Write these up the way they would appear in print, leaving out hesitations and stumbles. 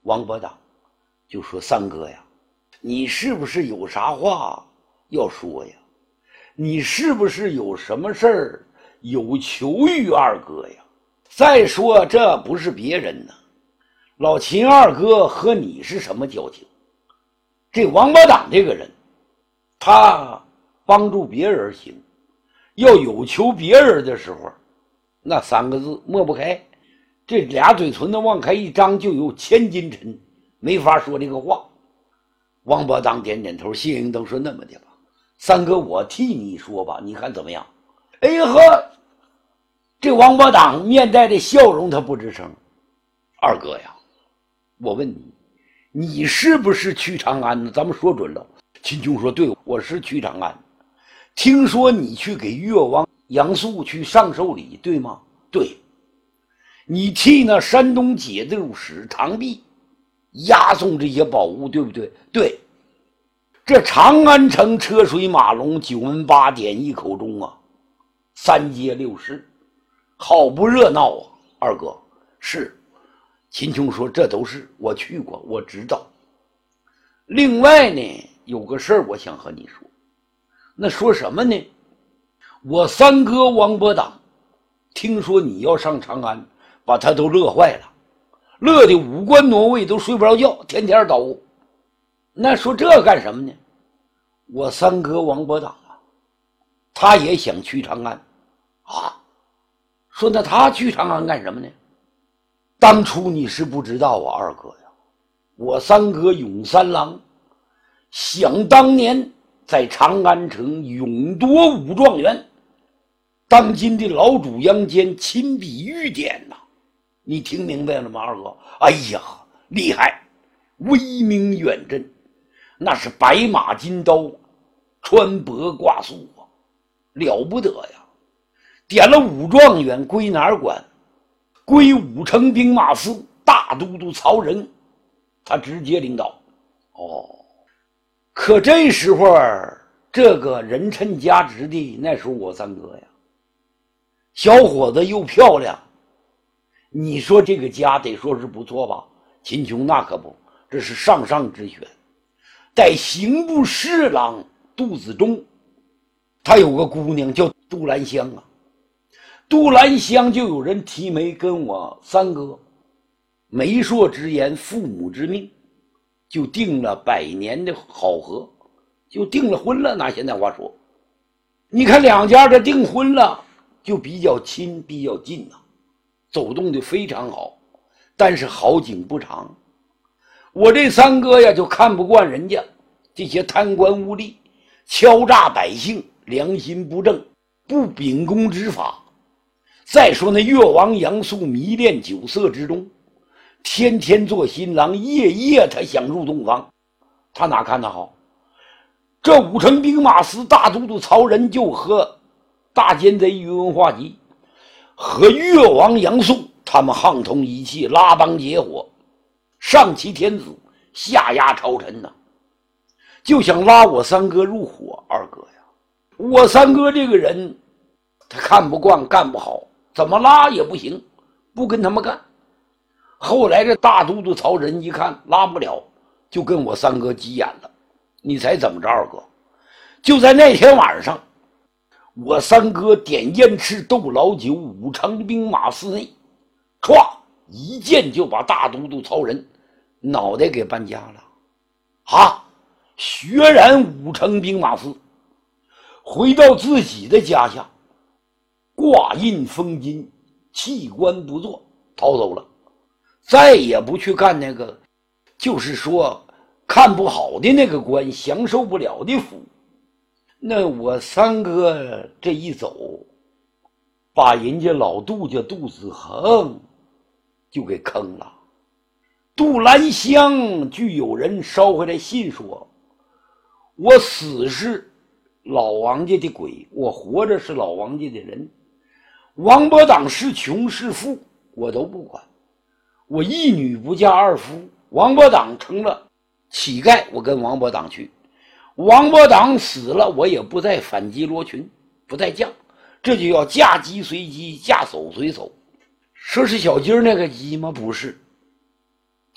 王伯党就说：“三哥呀，你是不是有啥话要说呀？你是不是有什么事儿有求于二哥呀？再说这不是别人呢，老秦二哥和你是什么交情？这王八党这个人，他帮助别人行，要有求别人的时候，那三个字抹不开，这俩嘴唇子往开一张就有千斤沉，没法说这个话。”王八党点点头，谢应登说：“那么的吧，三哥我替你说吧，你看怎么样？”哎呀呵，这王八党面带着笑容，他不吱声。二哥呀，我问你，你是不是去长安呢？咱们说准了。秦琼说：“对，我是去长安。听说你去给越王杨素去上寿礼，对吗？对。你替那山东节度使唐弼押送这些宝物，对不对？对。这长安城车水马龙，九门八点一口钟啊，三街六市，好不热闹啊！二哥是。”秦琼说：“这都是我去过，我知道。另外呢，有个事儿我想和你说。那说什么呢？我三哥王伯党听说你要上长安，把他都乐坏了，乐得五官挪位，都睡不着觉，天天抖。那说这干什么呢？我三哥王伯党啊，他也想去长安啊。说那他去长安干什么呢？当初你是不知道啊，二哥呀，我三哥永三郎想当年在长安城勇夺武状元，当今的老主杨坚亲笔御典呐，你听明白了吗，二哥？哎呀，厉害，威名远震，那是白马金刀，穿帛挂素啊，了不得呀！点了武状元归哪儿管？归武城兵马司大都督曹仁，他直接领导。哦，可这时候这个人称加职的，那时候我三哥呀，小伙子又漂亮，你说这个家得说是不错吧？秦琼那可不，这是上上之选。带刑部侍郎杜子忠，他有个姑娘叫杜兰香啊。杜兰香就有人提媒跟我三哥媒妁之言，父母之命，就定了100年的好合，就定了婚了。拿现在话说，你看两家这订婚了，就比较亲，比较近啊，走动的非常好。但是好景不长，我这三哥呀就看不惯人家这些贪官污吏，敲诈百姓，良心不正，不秉公执法。再说那越王杨素迷恋酒色之中，天天做新郎，夜夜他想入洞房，他哪看得好？这武城兵马司大都督曹仁就和大奸贼宇文化及和越王杨素他们沆通一气，拉帮结伙，上欺天子，下压朝臣呐，就想拉我三哥入伙。二哥呀，我三哥这个人他看不惯，干不好，怎么拉也不行，不跟他们干。后来这大都督曹仁一看拉不了，就跟我三哥急眼了。你猜怎么着，二哥？就在那天晚上，我三哥点燕翅斗老酒，武城兵马司内，歘一剑就把大都督曹仁脑袋给搬家了啊！血染武城兵马司，回到自己的家下，挂印封金，弃官不做，逃走了，再也不去干那个就是说看不好的那个官，享受不了的福。那我三哥这一走，把人家老杜家杜子恒就给坑了。杜兰香据有人捎回来信说，我死是老王家的鬼，我活着是老王家的人，王伯党是穷是富我都不管，我一女不嫁二夫，王伯党成了乞丐，我跟王伯党去，王伯党死了，我也不再反击罗裙，不再嫁，这就要嫁鸡随鸡，嫁叟随叟。说是小鸡那个鸡吗？不是，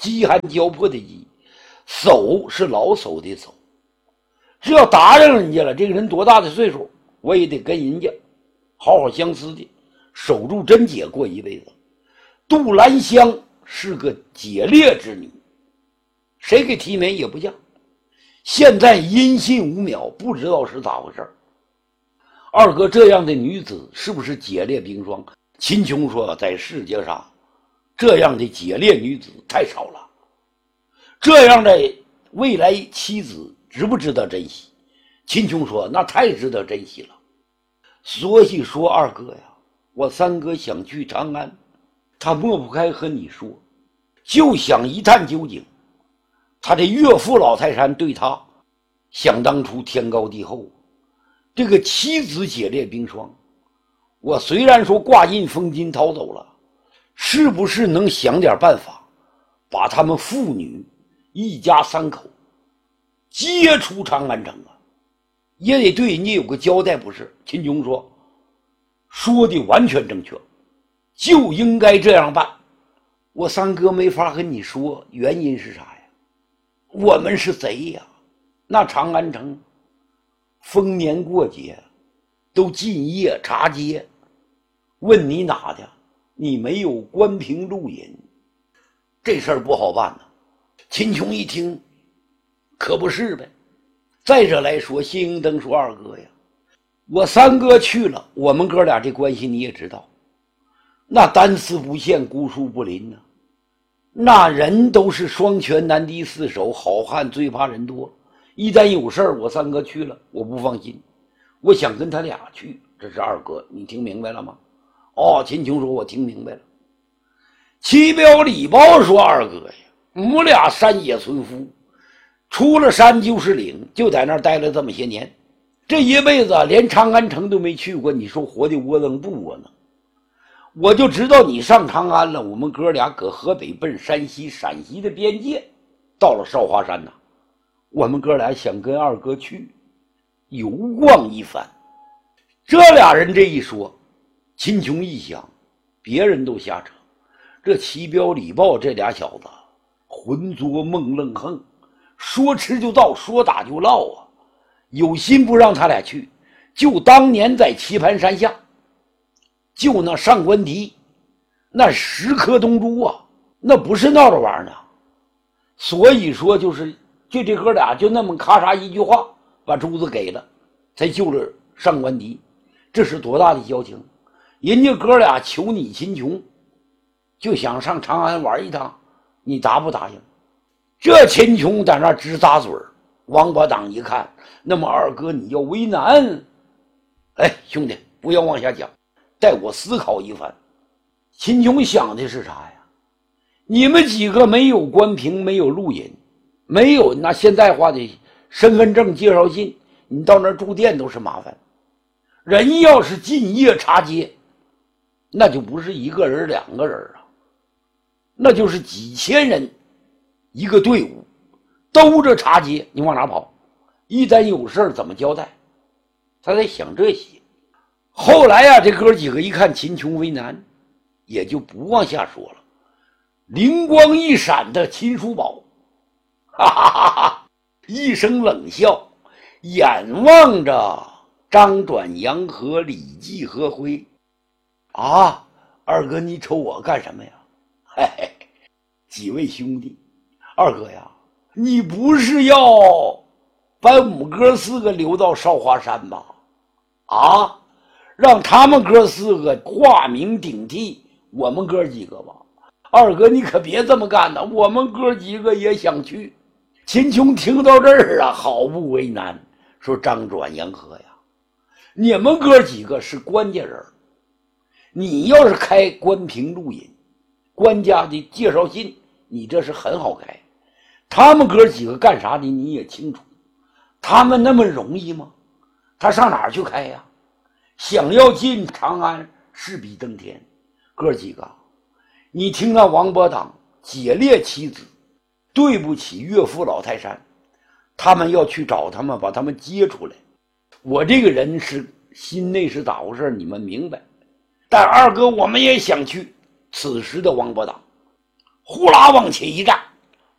饥寒交迫的饥，叟是老叟的叟。只要打扰人家了，这个人多大的岁数，我也得跟人家好好相思的守住贞洁过一辈子。杜兰香是个劫掠之女，谁给提媒也不像。现在音信无渺，不知道是咋回事。二哥，这样的女子是不是劫掠冰霜？秦琼说，在世界上这样的劫掠女子太少了，这样的未来妻子值不值得珍惜？秦琼说，那太值得珍惜了。所以说，二哥呀，我三哥想去长安，他抹不开和你说，就想一探究竟。他的岳父老泰山对他想当初天高地厚，这个妻子劫掠冰霜，我虽然说挂印封金逃走了，是不是能想点办法把他们父女一家三口接出长安城啊？也得对人家有个交代，不是？秦琼说的完全正确，就应该这样办。我三哥没法跟你说原因是啥呀？我们是贼呀，那长安城逢年过节都禁夜查街，问你哪的，你没有关平录引，这事儿不好办呢。秦琼一听，可不是呗。再者来说，谢英登说，二哥呀，我三哥去了，我们哥俩这关系你也知道，那单丝不线，孤树不林呢。那人都是双拳难敌四手，好汉最怕人多。一旦有事儿，我三哥去了，我不放心，我想跟他俩去。这是二哥，你听明白了吗？哦，秦琼说，我听明白了。齐彪礼报说，二哥呀，我们俩山野村夫，出了山就是岭，就在那儿待了这么些年，这一辈子连长安城都没去过，你说活的窝囊不窝囊？我就知道你上长安了，我们哥俩搁河北奔山西陕西的边界，到了少华山呐，我们哥俩想跟二哥去游逛一番。这俩人这一说，秦琼一想，别人都瞎扯，这齐彪礼豹这俩小子浑作梦愣横，说吃就到，说打就唠啊，有心不让他俩去。就当年在棋盘山下，就那上官迪那10颗东珠啊，那不是闹着玩呢。所以说就这哥俩就那么咔嚓一句话把珠子给了，才救了上官迪。这是多大的交情？人家哥俩求你秦琼，就想上长安玩一趟，你答不答应？这秦琼在那直咂嘴。王八党一看，那么二哥你要为难，哎，兄弟不要往下讲，待我思考一番。秦琼想的是啥呀？你们几个没有关平，没有录引，没有那现代化的身份证介绍信，你到那儿住店都是麻烦。人要是进夜查街，那就不是一个人两个人啊，那就是几千人一个队伍兜着查街，你往哪跑？一旦有事怎么交代？他在想这些。后来啊，这哥几个一看秦琼为难，也就不往下说了。灵光一闪的秦叔宝，哈哈哈哈，一声冷笑，眼望着张转、杨和、李继和辉。啊，二哥你瞅我干什么呀？嘿嘿，几位兄弟，二哥呀，你不是要把我们哥四个留到少华山吧？啊，让他们哥四个化名顶替我们哥几个吧？二哥你可别这么干呐，我们哥几个也想去。秦琼听到这儿啊，好不为难，说张转、杨和呀，你们哥几个是官家人，你要是开关平录引官家的介绍信，你这是很好开。他们哥几个干啥的你也清楚，他们那么容易吗？他上哪儿去开呀？想要进长安势比登天。哥几个，你听那王八党劫掠妻子，对不起岳父老泰山，他们要去找他们，把他们接出来。我这个人是心内是咋回事，你们明白。但二哥我们也想去。此时的王八党呼啦往前一站，